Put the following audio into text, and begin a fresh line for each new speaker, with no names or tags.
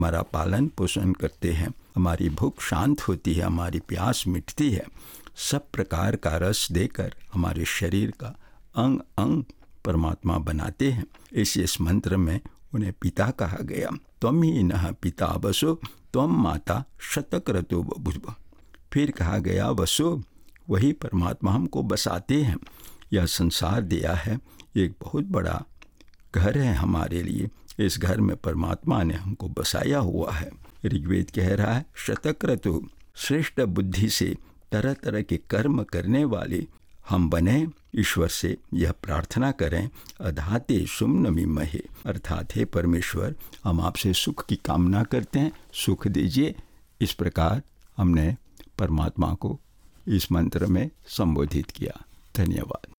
हमारा पालन पोषण करते हैं, हमारी भूख शांत होती है, हमारी प्यास मिटती है। सब प्रकार का रस देकर हमारे शरीर का अंग अंग परमात्मा बनाते हैं। इस मंत्र में उन्हें पिता कहा गया। त्वं ही नः पिता वसो त्वं माता शतक्रतुः बभूव। फिर कहा गया वसो, वही परमात्मा हमको बसाते हैं। यह संसार दिया है, एक बहुत बड़ा घर है हमारे लिए। इस घर में परमात्मा ने हमको बसाया हुआ है। ऋग्वेद कह रहा है शतक्रतुः, श्रेष्ठ बुद्धि से तरह तरह के कर्म करने वाले हम बने। ईश्वर से यह प्रार्थना करें, अधाते सुम्नमिमहे, अर्थात हे परमेश्वर, हम आपसे सुख की कामना करते हैं, सुख दीजिए। इस प्रकार हमने परमात्मा को इस मंत्र में संबोधित किया। धन्यवाद।